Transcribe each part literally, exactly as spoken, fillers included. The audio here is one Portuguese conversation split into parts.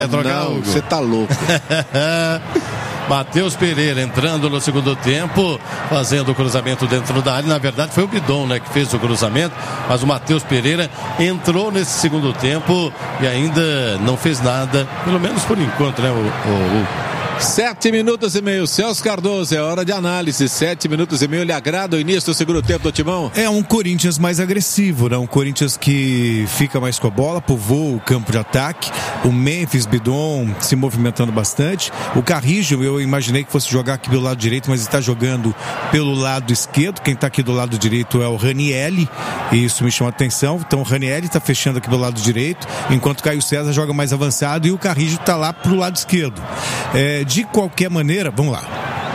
Não, você tá louco. Matheus Pereira entrando no segundo tempo, fazendo o cruzamento dentro da área. Na verdade foi o Bidon, né, que fez o cruzamento, mas o Matheus Pereira entrou nesse segundo tempo e ainda não fez nada, pelo menos por enquanto, né, o, o, o... Sete minutos e meio, Celso Cardoso, é hora de análise. Sete minutos e meio, lhe agrada o início do segundo tempo do Timão? É um Corinthians mais agressivo, né? Um Corinthians que fica mais com a bola, povoa o campo de ataque. O Memphis, Bidon se movimentando bastante. O Carrijo, eu imaginei que fosse jogar aqui pelo lado direito, mas está jogando pelo lado esquerdo. Quem está aqui do lado direito é o Ranieri, e isso me chama a atenção. Então o Ranieri está fechando aqui pelo lado direito, enquanto o Caio César joga mais avançado e o Carrijo está lá pro lado esquerdo. É, de qualquer maneira, vamos lá.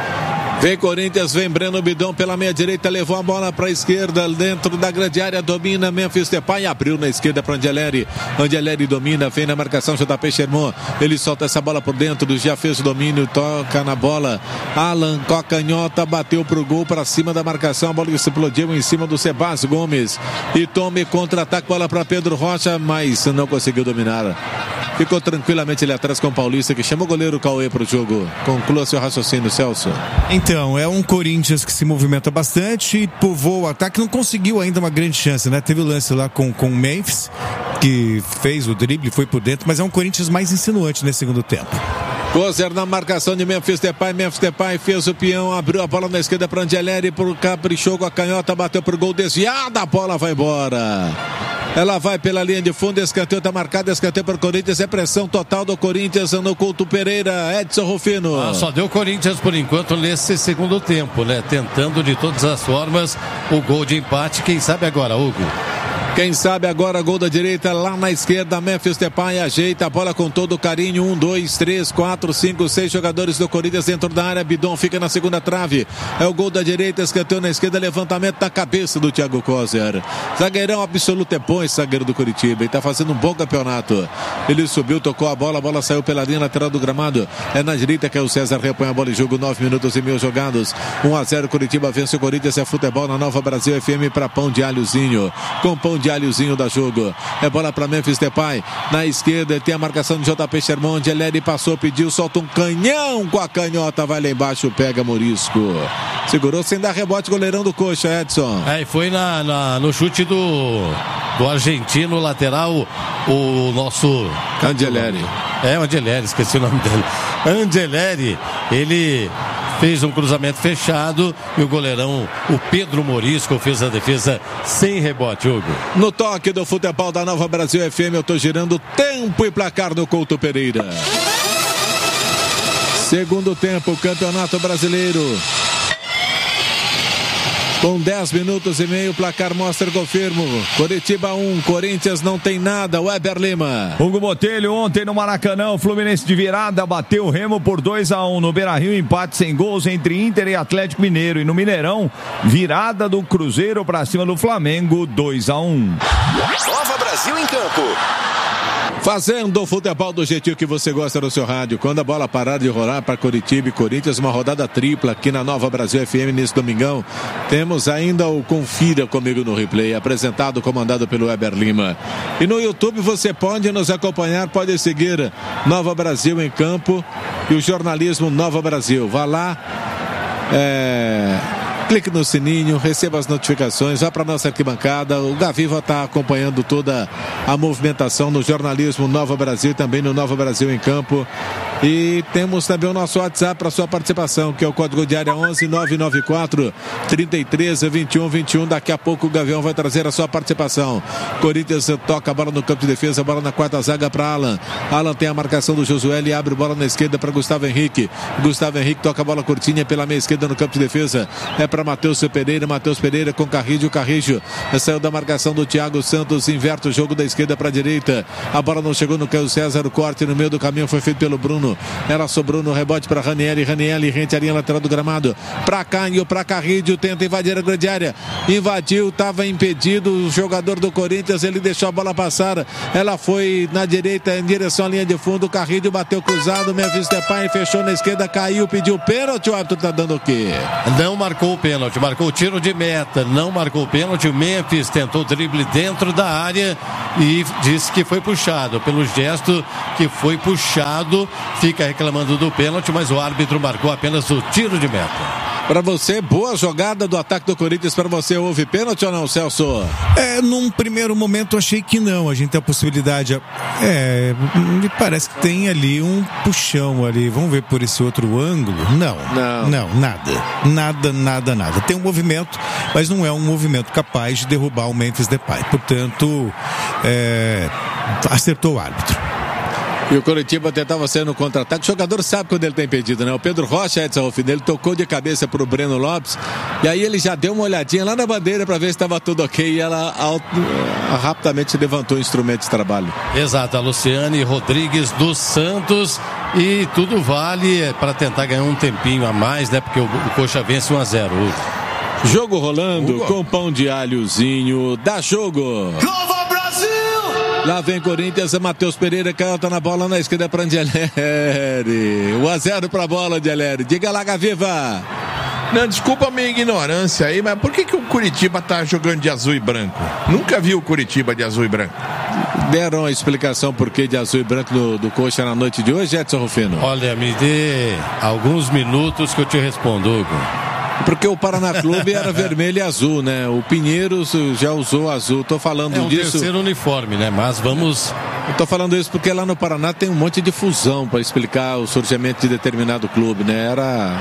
Vem Corinthians, vem Breno Bidon pela meia direita, levou a bola para a esquerda, dentro da grande área, domina Memphis Depay, abriu na esquerda para Angeleri. Angeleri domina, vem na marcação, J P Sherman, ele solta essa bola por dentro, já fez o domínio, toca na bola. Alan Cocanhota bateu pro gol, para cima da marcação, a bola explodiu em cima do Sebas Gomes. E tome contra-ataque, bola para Pedro Rocha, mas não conseguiu dominar. Ficou tranquilamente ali atrás com o Paulista, que chama o goleiro Cauê para o jogo. Conclua seu raciocínio, Celso. Então, é um Corinthians que se movimenta bastante e povoa o ataque, não conseguiu ainda uma grande chance, né? Teve o lance lá com, com o Memphis, que fez o drible, foi por dentro, mas é um Corinthians mais insinuante nesse segundo tempo. Kozer na marcação de Memphis Depay, Memphis Depay fez o peão, abriu a bola na esquerda para Angeleri, por caprichou com a canhota, bateu pro gol, desviada, a bola vai embora. Ela vai pela linha de fundo, escanteio está marcado, escanteio para o Corinthians, é pressão total do Corinthians no Couto Pereira. Edson Rufino. Ah, só deu Corinthians por enquanto nesse segundo tempo, né? Tentando de todas as formas o gol de empate, quem sabe agora, Hugo? Quem sabe agora, gol da direita, lá na esquerda, Memphis Depay ajeita a bola com todo o carinho, um, dois, três, quatro, cinco, seis jogadores do Corinthians dentro da área, Bidon fica na segunda trave, é o gol da direita, escanteio na esquerda, levantamento na cabeça do Thiago Kozer. Zagueirão absoluto é bom esse zagueiro do Curitiba, ele tá fazendo um bom campeonato, ele subiu, tocou a bola, a bola saiu pela linha lateral do gramado, é na direita que é o César, repõe a bola em jogo, nove minutos e meio jogados, um a zero Curitiba vence o Corinthians, é futebol na Nova Brasil F M para Pão de Alhozinho, com Pão de Alhozinho da jogo, é bola para Memphis Depay, na esquerda tem a marcação de J P Sherman, Angeleri passou, pediu, solta um canhão com a canhota, vai lá embaixo, pega Morisco, segurou sem dar rebote, goleirão do Coxa, Edson. É, e foi na, na, no chute do, do argentino lateral, o nosso Angeleri. É, o Angeleri, esqueci o nome dele. Angeleri, ele fez um cruzamento fechado e o goleirão, o Pedro Morisco, fez a defesa sem rebote, Hugo. No toque do futebol da Nova Brasil F M, eu tô girando tempo e placar do Couto Pereira. Segundo tempo, Campeonato Brasileiro. Com dez minutos e meio, placar mostra, confirmo. Coritiba um, Corinthians não tem nada. Weber Lima. Hugo Botelho, ontem no Maracanã, o Fluminense de virada bateu o Remo por dois a um. No Beira-Rio, empate sem gols entre Inter e Atlético Mineiro. E no Mineirão, virada do Cruzeiro para cima do Flamengo, dois a um. Nova Brasil em campo. Fazendo o futebol do jeitinho que você gosta no seu rádio. Quando a bola parar de rolar para Coritiba e Corinthians, uma rodada tripla aqui na Nova Brasil F M nesse domingão. Temos ainda o Confira Comigo no Replay, apresentado, comandado pelo Weber Lima. E no YouTube você pode nos acompanhar, pode seguir Nova Brasil em Campo e o jornalismo Nova Brasil. Vá lá, é... clique no sininho, receba as notificações, vá para nossa arquibancada. O Gaviva está acompanhando toda a movimentação no jornalismo Nova Brasil, também no Nova Brasil em Campo. E temos também o nosso WhatsApp para sua participação, que é o código de área onze nove nove quatro, trinta e três, vinte e um, vinte e um. Daqui a pouco o Gavião vai trazer a sua participação. Corinthians toca a bola no campo de defesa, bola na quarta zaga para Alan. Alan tem a marcação do Josué, ele abre bola na esquerda para Gustavo Henrique. Gustavo Henrique toca a bola curtinha pela meia esquerda no campo de defesa. É para Matheus Pereira, Matheus Pereira com Carrijo, Carrijo saiu da marcação do Thiago Santos, inverte o jogo da esquerda para a direita. A bola não chegou no Caio César, o corte no meio do caminho foi feito pelo Bruno. Bruno. Ela sobrou no rebote para Ranieri. Ranieri rente a linha lateral do gramado. Para Canho, para Carrillo. Tenta invadir a grande área. Invadiu, estava impedido. O jogador do Corinthians, ele deixou a bola passar. Ela foi na direita em direção à linha de fundo. Carrillo bateu cruzado. Memphis Depay fechou na esquerda. Caiu, pediu pênalti. O árbitro está dando o quê? Não marcou o pênalti. Marcou o tiro de meta. Não marcou o pênalti. O Memphis tentou o drible dentro da área e disse que foi puxado. Pelo gesto que foi puxado, fica reclamando do pênalti, mas o árbitro marcou apenas o tiro de meta. Para você, boa jogada do ataque do Corinthians. Para você, houve pênalti ou não, Celso? É, num primeiro momento achei que não. A gente tem a possibilidade. É, me parece que tem ali um puxão ali. Vamos ver por esse outro ângulo? Não, não, não, nada. Nada, nada, nada. Tem um movimento, mas não é um movimento capaz de derrubar o Memphis Depay. Portanto, é, acertou o árbitro. E o Coritiba tentava ser no contra-ataque. O jogador sabe quando ele tem impedido, né? O Pedro Rocha, Edson Rufino, ele tocou de cabeça pro Breno Lopes. E aí ele já deu uma olhadinha lá na bandeira para ver se estava tudo ok. E ela rapidamente levantou o instrumento de trabalho. Exato, a Luciane Rodrigues dos Santos. E tudo vale para tentar ganhar um tempinho a mais, né? Porque o, o Coxa vence um a zero. Jogo rolando Hugo. Com pão de alhozinho. Dá jogo! Lá vem Corinthians, Matheus Pereira, canta na bola na esquerda para Angeleri. um a zero para a bola, Angeleri. Diga lá, Gaviva. Não, desculpa a minha ignorância aí, mas por que, que o Curitiba tá jogando de azul e branco? Nunca vi o Curitiba de azul e branco. Deram a explicação por que de azul e branco do, do Coxa na noite de hoje, Edson Rufino? Olha, me dê alguns minutos que eu te respondo, Hugo. Porque o Paraná Clube era vermelho e azul, né? O Pinheiros já usou azul. Tô falando é um disso. É terceiro uniforme, né? Mas vamos... Eu tô falando isso porque lá no Paraná tem um monte de fusão para explicar o surgimento de determinado clube, né? Era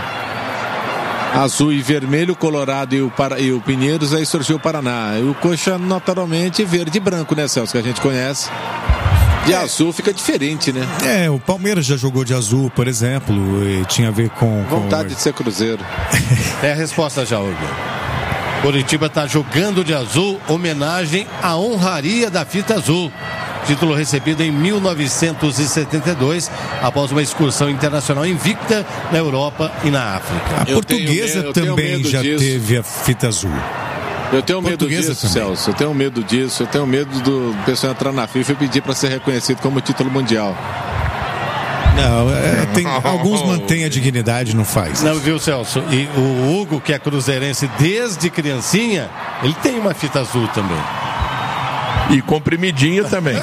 azul e vermelho, Colorado e o, Para... e o Pinheiros, aí surgiu o Paraná. E o Coxa, naturalmente, verde e branco, né, Celso? Que a gente conhece. De é. azul fica diferente, né? É, o Palmeiras já jogou de azul, por exemplo, e tinha a ver com... Vontade com... de ser Cruzeiro. É a resposta já, Hugo. Coritiba está jogando de azul, homenagem à honraria da fita azul. Título recebido em mil novecentos e setenta e dois, após uma excursão internacional invicta na Europa e na África. A eu portuguesa tenho, também já disso. teve a fita azul. Eu tenho medo disso, também. Celso. Eu tenho medo disso. Eu tenho medo do pessoal entrar na FIFA e pedir para ser reconhecido como título mundial. Não, é, tem, alguns mantêm a dignidade, não faz. Não, viu, Celso? E o Hugo, que é cruzeirense desde criancinha, ele tem uma fita azul também. E comprimidinho também.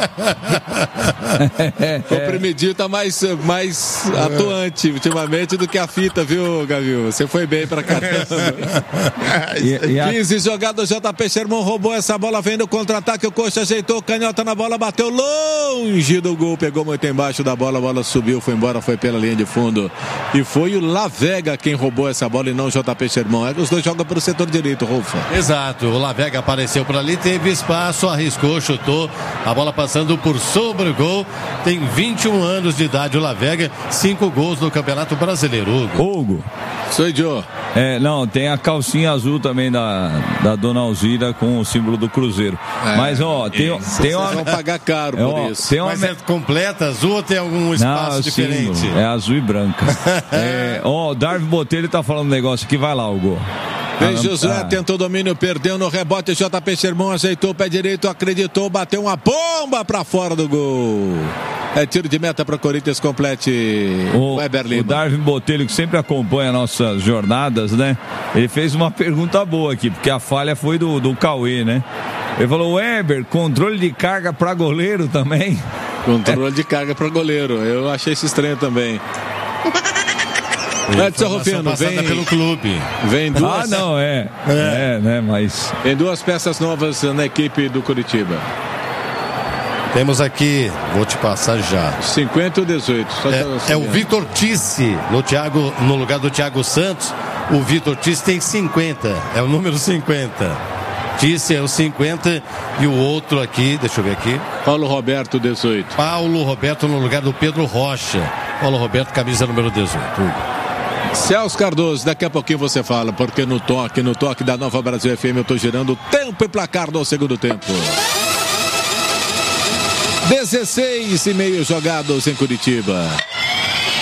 Comprimidinho tá mais, mais atuante ultimamente do que a fita, viu, Gavil? Você foi bem pra caramba. e, e a... quinze jogados, J P Sherman roubou essa bola, vem no contra-ataque, o Coxa ajeitou, canhota na bola, bateu longe do gol, pegou muito embaixo da bola, a bola subiu, foi embora, foi pela linha de fundo. E foi o Lavega quem roubou essa bola e não o J P Sherman. É que os dois jogam pelo setor direito, Rolfa. Exato, o Lavega apareceu por ali, teve espaço, arriscou, chutou, a bola passando por sobre o gol. Tem vinte e um anos de idade o Lavega, cinco gols no Campeonato Brasileiro. Hugo. Hugo. Sou Joe. É, não, tem a calcinha azul também da, da Dona Alzira com o símbolo do Cruzeiro. É, Mas, ó, tem, isso. tem uma... Vocês vão pagar caro é, por ó, isso. Tem uma... Mas é completa azul ou tem algum espaço não, é diferente? Símbolo, é azul e branca. é, ó, o Darwin Botelho tá falando um negócio aqui, vai lá, Hugo. Vem Josué, ah. tentou domínio, perdeu no rebote, J P Sherman ajeitou o pé direito, acreditou, bateu uma bomba pra fora do gol. É tiro de meta para Corinthians, complete o Weber Lima. O Darwin Botelho, que sempre acompanha nossas jornadas, né? Ele fez uma pergunta boa aqui, porque a falha foi do, do Cauê, né? Ele falou, Weber, controle de carga para goleiro também? Controle de carga para goleiro, eu achei isso estranho também. Edson Rufino, vem pelo clube. Vem duas. Ah, não, é. É, é né, mas. Tem duas peças novas na equipe do Curitiba. Temos aqui, vou te passar já. cinquenta e dezoito. Só é, é o Vitor Tissi, no, Thiago, no lugar do Thiago Santos. O Vitor Tissi tem cinquenta, é o número cinquenta. Tissi é o cinquenta e o outro aqui, deixa eu ver aqui. Paulo Roberto, dezoito. Paulo Roberto no lugar do Pedro Rocha. Paulo Roberto, camisa número dezoito. Celso Cardoso, daqui a pouquinho você fala, porque no toque, no toque da Nova Brasil F M eu tô girando tempo e placar do segundo tempo. dezesseis e meio jogados em Curitiba.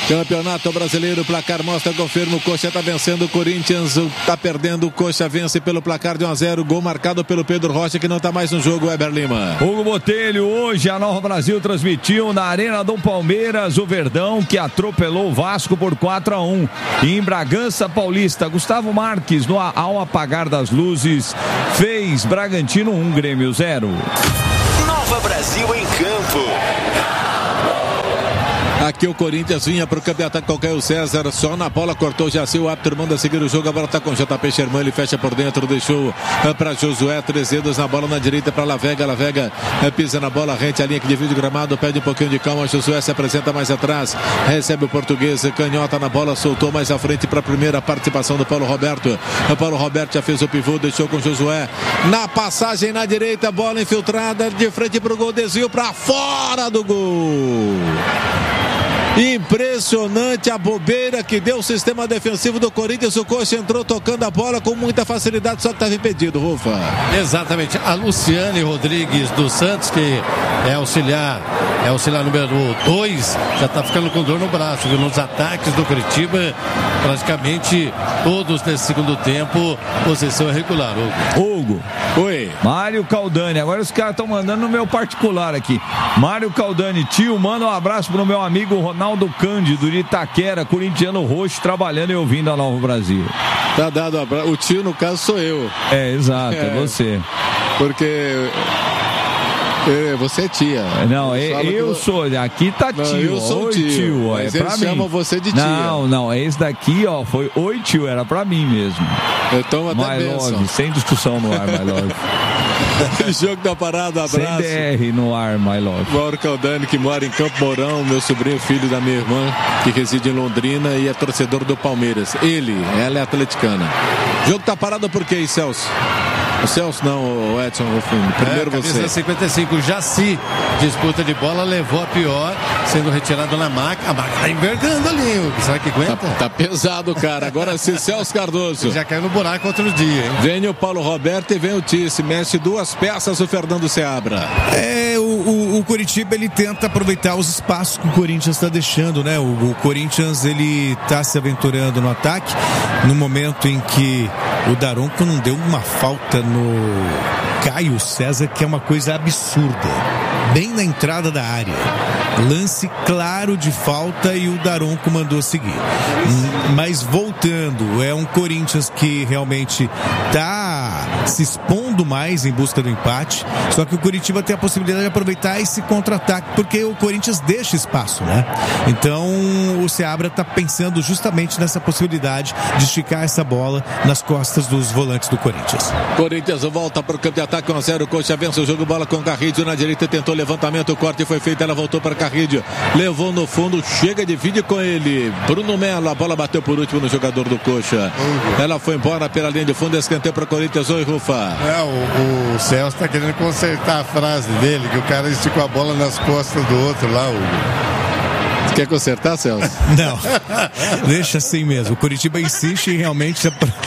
Campeonato Brasileiro, placar mostra, confirma, o Coxa está vencendo o Corinthians, está perdendo, o Coxa vence pelo placar de um a zero, gol marcado pelo Pedro Rocha, que não está mais no jogo, Weber Lima. Hugo Botelho, hoje a Nova Brasil transmitiu na Arena do Palmeiras o Verdão, que atropelou o Vasco por quatro a um. E em Bragança Paulista, Gustavo Marques, no, ao apagar das luzes, fez Bragantino um, Grêmio zero. Nova Brasil em campo. Aqui o Corinthians vinha para o campo de ataque com o César, só na bola, cortou Jaci, o árbitro manda seguir o jogo, agora está com o J P Sherman, ele fecha por dentro, deixou para Josué, três dedos na bola na direita para Lavega, Lavega pisa na bola, rente a linha que divide o gramado, pede um pouquinho de calma, Josué se apresenta mais atrás, recebe o português, canhota na bola, soltou mais à frente para a primeira participação do Paulo Roberto, o Paulo Roberto já fez o pivô, deixou com Josué, na passagem na direita, bola infiltrada, de frente para o gol, desvio para fora do gol. Impressionante a bobeira que deu o sistema defensivo do Corinthians. O Coxa entrou tocando a bola com muita facilidade, só que estava impedido, Rufa. Exatamente. A Luciane Rodrigues dos Santos, que é auxiliar, é auxiliar número dois, já está ficando com dor no braço, viu? Nos ataques do Curitiba, praticamente todos nesse segundo tempo, posição irregular. Hugo. Hugo. Oi. Mário Caldani. Agora os caras estão mandando no meu particular aqui. Mário Caldani, tio, manda um abraço pro meu amigo Ronaldo Cândido de Itaquera, corintiano roxo, trabalhando e ouvindo a Nova Brasil. Tá dado um abraço. O tio, no caso, sou eu. É, exato, é, é você. Porque... Você é tia. Não, eu, eu sou. Aqui tá tio. Não, eu sou oi, tio. tio. Mas é eles chamam você de tia. Não, não. Esse daqui, ó, foi oi, tio. Era pra mim mesmo. Então até My Love, sem discussão no ar, My Love. Jogo da parada, abraço. Sem D R no ar, My Love. Mauro Caldani, que mora em Campo Mourão, meu sobrinho, filho da minha irmã, que reside em Londrina e é torcedor do Palmeiras. Ele, ela é atleticana. Jogo tá parado por quê, Celso? O Celso não, o Edson Rufino. Primeiro é, você. cinquenta e cinco, Jaci, disputa de bola, levou a pior, sendo retirado na maca. A maca tá envergando ali, Hugo. Será que aguenta? Tá, tá pesado, cara. Agora sim, Celso Cardoso. Ele já caiu no buraco outro dia, hein? Vem o Paulo Roberto e vem o Tice. Mexe duas peças o Fernando Seabra. É, o, o, o Curitiba, ele tenta aproveitar os espaços que o Corinthians está deixando, né? O, o Corinthians, ele tá se aventurando no ataque, no momento em que o Daronco não deu uma falta no Caio César, que é uma coisa absurda, bem na entrada da área, lance claro de falta e o Daronco mandou seguir. Mas voltando, é um Corinthians que realmente tá se expondo mais em busca do empate, só que o Curitiba tem a possibilidade de aproveitar esse contra-ataque, porque o Corinthians deixa espaço, né? Então o Seabra tá pensando justamente nessa possibilidade de esticar essa bola nas costas dos volantes do Corinthians. Corinthians volta para o campo de ataque, um a zero, Coxa vence o jogo, bola com Carrídio na direita, tentou levantamento, o corte foi feito, ela voltou para Carrídio, levou no fundo, chega, divide com ele, Bruno Melo, a bola bateu por último no jogador do Coxa, ela foi embora pela linha de fundo, escanteio para Corinthians. Oi, Rufa. É, o, o Celso tá querendo consertar a frase dele, que o cara esticou a bola nas costas do outro lá, Hugo. Quer consertar, Celso? Não, deixa assim mesmo. O Curitiba insiste em realmente...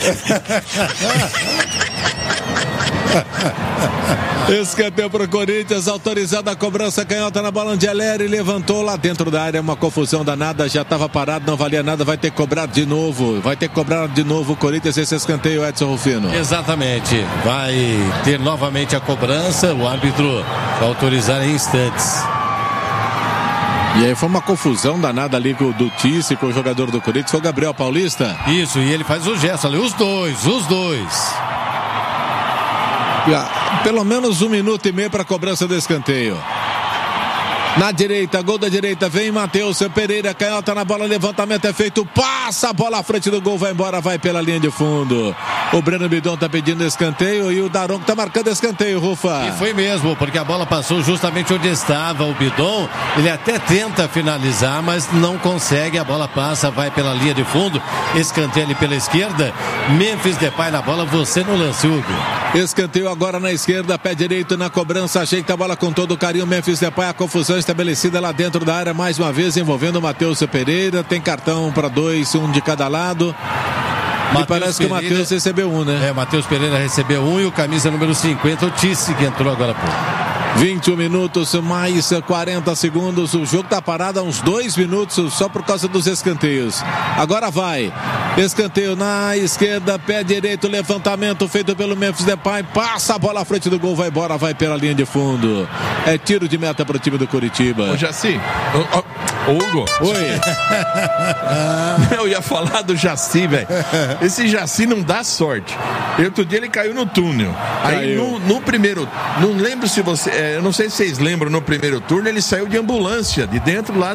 Escanteio para o Corinthians, autorizada a cobrança, canhota na bola, Angeleri levantou lá dentro da área, uma confusão danada, já estava parado, não valia nada, vai ter que cobrar de novo, vai ter que cobrar de novo o Corinthians esse escanteio, Edson Rufino. Exatamente, vai ter novamente a cobrança, o árbitro vai autorizar em instantes. E aí foi uma confusão danada ali com, do Tice com o jogador do Corinthians, foi o Gabriel Paulista. Isso, e ele faz o gesto ali, os dois, os dois. Pelo menos um minuto e meio para a cobrança do escanteio. Na direita, gol da direita, vem Matheus Pereira, canhota na bola, levantamento é feito, passa a bola à frente do gol, vai embora, vai pela linha de fundo. O Breno Bidon tá pedindo escanteio e o Daronco tá marcando escanteio, Rufa. E foi mesmo, porque a bola passou justamente onde estava o Bidon, ele até tenta finalizar, mas não consegue, a bola passa, vai pela linha de fundo, escanteio ali pela esquerda, Memphis Depay na bola, você no lance, Hugo. Escanteio agora na esquerda, pé direito na cobrança, ajeita a bola com todo o carinho, Memphis Depay, a confusão estabelecida lá dentro da área, mais uma vez envolvendo o Matheus Pereira, tem cartão para dois, um de cada lado. Mateus e parece Pereira, que o Matheus recebeu um, né? É, o Matheus Pereira recebeu um e o camisa número cinquenta, o Tice, que entrou agora há pouco. vinte e um minutos, mais quarenta segundos. O jogo tá parado há uns dois minutos só por causa dos escanteios. Agora vai. Escanteio na esquerda, pé direito, levantamento feito pelo Memphis Depay. Passa a bola à frente do gol, vai embora, vai pela linha de fundo. É tiro de meta para o time do Coritiba. Ô, Jaci, ô, ô, Hugo. Oi. Eu ia falar do Jaci, velho. Esse Jaci não dá sorte. E outro dia ele caiu no túnel. Aí no, no primeiro, não lembro se você, é, eu não sei se vocês lembram, no primeiro turno ele saiu de ambulância, de dentro lá